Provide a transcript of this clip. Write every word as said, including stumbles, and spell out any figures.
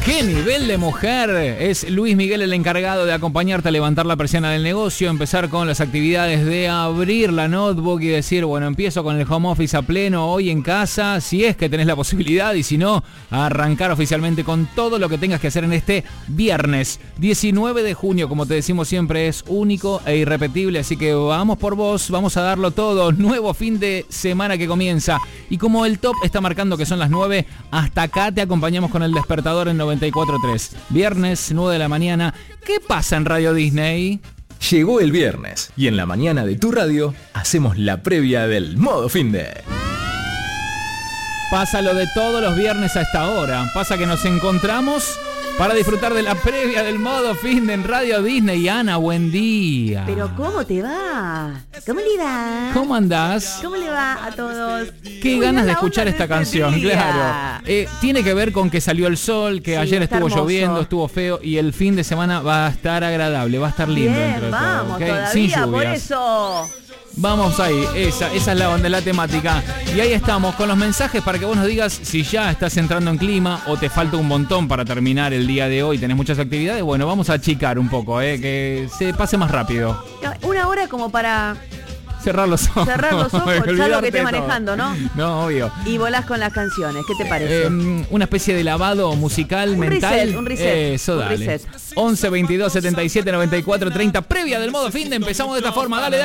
¿Qué nivel de mujer? Es Luis Miguel el encargado de acompañarte a levantar la persiana del negocio, empezar con las actividades de abrir la notebook y decir, bueno, empiezo con el home office a pleno hoy en casa, si es que tenés la posibilidad, y si no, a arrancar oficialmente con todo lo que tengas que hacer en este viernes diecinueve de junio, como te decimos siempre, es único e irrepetible, así que vamos por vos, vamos a darlo todo, nuevo fin de semana que comienza, y como el top está marcando que son las nueve, hasta acá te acompañamos con el despertador en noventa y cuatro punto tres. Viernes, nueve de la mañana. ¿Qué pasa en Radio Disney? Llegó el viernes y en la mañana de tu radio hacemos la previa del modo finde. Pasa lo de todos los viernes a esta hora. Pasa que nos encontramos para disfrutar de la previa del modo finde en Radio Disney. Ana, buen día. Pero ¿cómo te va? ¿Cómo le va? ¿Cómo andás? ¿Cómo le va a todos? Qué Uy, ganas de la escuchar onda esta de este canción, día. claro. Eh, tiene que ver con que salió el sol, que Sí, ayer está estuvo hermoso. lloviendo, estuvo feo, y el fin de semana va a estar agradable, va a estar lindo. Bien, dentro de todo, vamos, ¿ok? todavía, Sin por lluvias. eso. Vamos ahí, esa, esa es la onda, la temática. Y ahí estamos, con los mensajes para que vos nos digas si ya estás entrando en clima o te falta un montón para terminar el día de hoy, tenés muchas actividades. Bueno, vamos a achicar un poco, eh, que se pase más rápido. Una hora como para Cerrar los ojos. cerrar los ojos, salvo que Olvidarte estés de todo. manejando, ¿no? No, obvio. Y volás con las canciones. ¿Qué te parece? Eh, una especie de lavado musical, Un mental. reset, un reset, Eso, un dale. reset. once, veintidós, setenta y siete, noventa y cuatro, treinta. Previa del modo fin de empezamos de esta forma. Dale, dale.